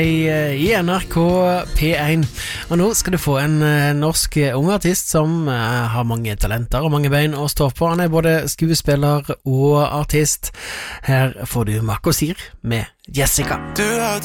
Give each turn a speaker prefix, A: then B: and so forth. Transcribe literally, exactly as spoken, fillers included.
A: I, i N R K P one. Og nå skal du få en uh, norsk ung artist som uh, har mange talenter og mange bein å stå på. Han er både skuespiller og artist. Her får du Marco Sir med Jessica.
B: Du har